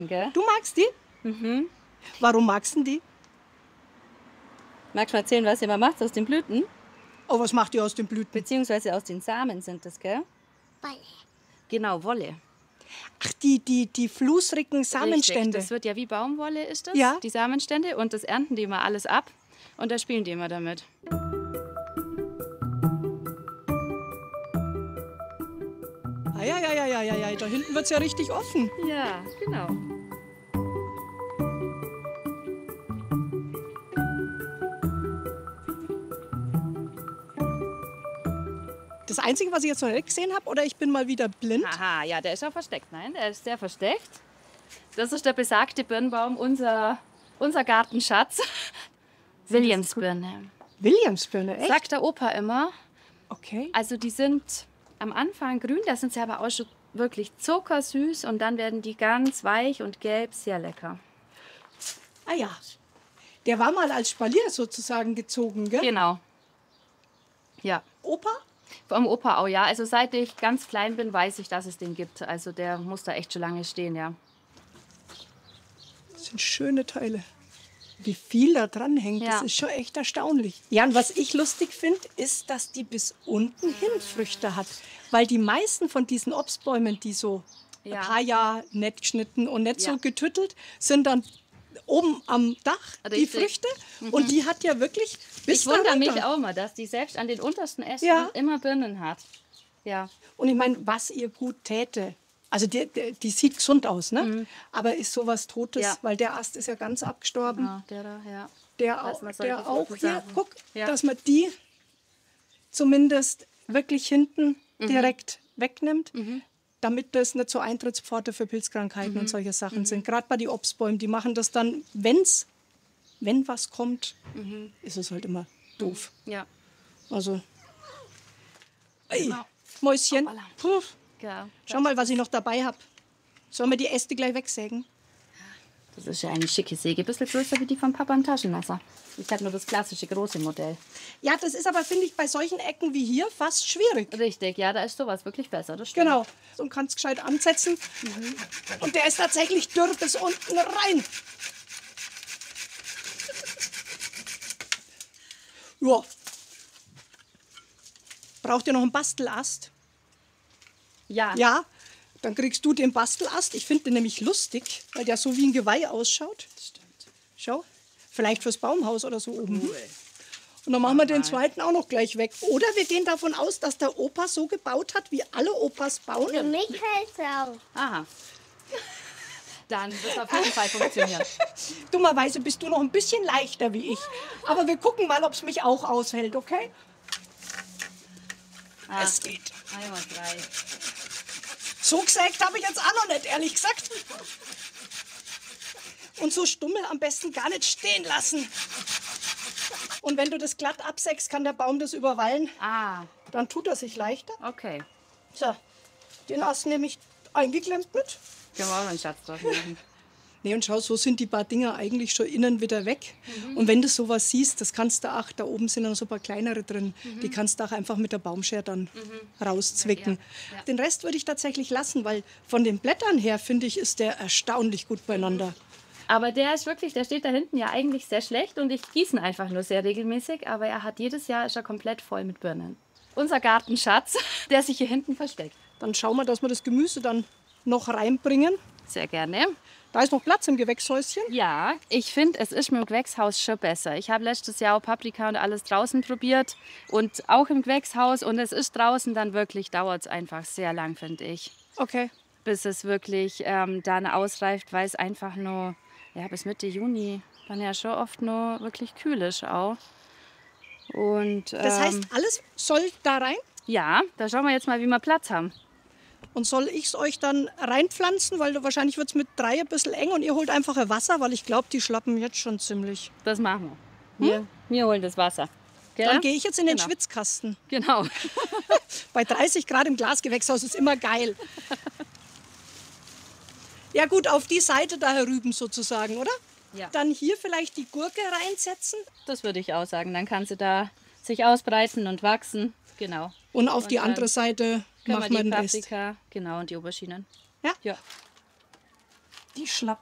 Gell? Du magst die? Mhm. Warum magst du die? Magst du mal erzählen, was ihr mal macht aus den Blüten? Oh, was macht ihr aus den Blüten? Beziehungsweise aus den Samen sind das, gell? Wolle. Genau, Wolle. Ach, die flusrigen Richtig. Samenstände. Das wird ja wie Baumwolle, ist das? Ja. Die Samenstände. Und das ernten die immer alles ab. Und da spielen die immer damit. Ja, da hinten wird es ja richtig offen. Ja, genau. Das Einzige, was ich jetzt noch nicht gesehen habe, oder ich bin mal wieder blind. Aha, ja, der ist auch versteckt. Nein, der ist sehr versteckt. Das ist der besagte Birnbaum, unser Gartenschatz. Williamsbirne. Williamsbirne, echt? Sagt der Opa immer. Okay. Also die sind am Anfang grün, da sind sie aber auch schon wirklich zuckersüß und dann werden die ganz weich und gelb, sehr lecker. Ah ja. Der war mal als Spalier sozusagen gezogen, gell? Genau. Ja. Opa? Vom Opa auch, ja. Also seit ich ganz klein bin, weiß ich, dass es den gibt. Also der muss da echt schon lange stehen, ja. Das sind schöne Teile. Wie viel da dran hängt, Ja. das ist schon echt erstaunlich. Ja, und was ich lustig finde, ist, dass die bis unten hin Früchte hat. Weil die meisten von diesen Obstbäumen, die so Ja. ein paar Jahre nett geschnitten und nicht Ja. so getüttelt, sind dann oben am Dach die Richtig. Früchte. Und die hat ja wirklich bis Ich wundere da mich runter. auch mal, dass die selbst an den untersten Ästen Ja. immer Birnen hat. Ja. Und ich meine, was ihr gut täte. Also die sieht gesund aus, ne? Aber ist sowas Totes, Ja. weil der Ast ist ja ganz abgestorben. Ja, der da, ja. Der Lass auch, mal solche der auch Sachen hier, sagen. guck, Ja. dass man die zumindest wirklich hinten direkt wegnimmt, damit das nicht so Eintrittspforte für Pilzkrankheiten und solche Sachen sind. Gerade bei den Obstbäumen, die machen das dann, wenn was kommt, ist es halt immer doof. Ja. Also, ey, Mäuschen, Hoppala. puh, Ja. schau mal, was ich noch dabei habe. Sollen wir die Äste gleich wegsägen? Das ist ja eine schicke Säge. Ein bisschen größer wie die von Papa im Taschenmesser. Ich habe nur das klassische große Modell. Ja, das ist aber, finde ich, bei solchen Ecken wie hier fast schwierig. Richtig, ja, da ist sowas wirklich besser. Das stimmt. Genau. Und kannst gescheit ansetzen. Und der ist tatsächlich dürr bis unten rein. Ja. Braucht ihr noch einen Bastelast? Ja. Ja. Dann kriegst du den Bastelast. Ich finde den nämlich lustig, weil der so wie ein Geweih ausschaut. Stimmt. Schau. Vielleicht fürs Baumhaus oder so oben. Und dann machen wir den zweiten auch noch gleich weg. Oder wir gehen davon aus, dass der Opa so gebaut hat, wie alle Opas Für bauen. mich hält's auch. Aha. Dann wird es auf jeden Fall funktionieren. Dummerweise bist du noch ein bisschen leichter wie ich. Aber wir gucken mal, ob es mich auch aushält, okay? Es geht. Einmal 3. So gesägt habe ich jetzt auch noch nicht, ehrlich gesagt. Und so Stummel am besten gar nicht stehen lassen. Und wenn du das glatt absägst, kann der Baum das überwallen. Ah, Dann tut er sich leichter. okay. So, den Ast nehme ich eingeklemmt mit. Können wir auch noch einen Schatz drauf machen. Nee, und schau, so sind die paar Dinger eigentlich schon innen wieder weg. Und wenn du sowas siehst, das kannst du auch, da oben sind noch so ein paar kleinere drin, die kannst du auch einfach mit der Baumschere dann rauszwicken. Ja. Den Rest würde ich tatsächlich lassen, weil von den Blättern her, finde ich, ist der erstaunlich gut beieinander. Aber der ist wirklich, der steht da hinten ja eigentlich sehr schlecht und ich gieße ihn einfach nur sehr regelmäßig. Aber er hat jedes Jahr, ist er komplett voll mit Birnen. Unser Gartenschatz, der sich hier hinten versteckt. Dann schauen wir, dass wir das Gemüse dann noch reinbringen. Sehr gerne. Da ist noch Platz im Gewächshäuschen. Ja, ich finde, es ist mit dem Gewächshaus schon besser. Ich habe letztes Jahr auch Paprika und alles draußen probiert und auch im Gewächshaus. Und es ist draußen dann wirklich, dauert es einfach sehr lang, finde ich. Okay. Bis es wirklich dann ausreift, weil es einfach nur, ja, bis Mitte Juni dann ja schon oft nur wirklich kühl ist auch. Und Das heißt, alles soll da rein? ja, da schauen wir jetzt mal, wie wir Platz haben. Und soll ich es euch dann reinpflanzen? Weil wahrscheinlich wird es mit 3 ein bisschen eng und ihr holt einfach ein Wasser, weil ich glaube, die schlappen jetzt schon ziemlich. Das machen wir. Wir holen das Wasser. Gell? Dann gehe ich jetzt in den Genau. Schwitzkasten. Genau. Bei 30 Grad im Glasgewächshaus ist immer geil. Ja gut, auf die Seite da herüben sozusagen, oder? Ja. Dann hier vielleicht die Gurke reinsetzen Das würde ich auch sagen. Dann kann sie da sich ausbreiten und wachsen. Genau. und auf die dann andere Seite Können machen wir wir die den Rest. Paprika, genau, und die Auberginen. Ja? Ja. Die schlappt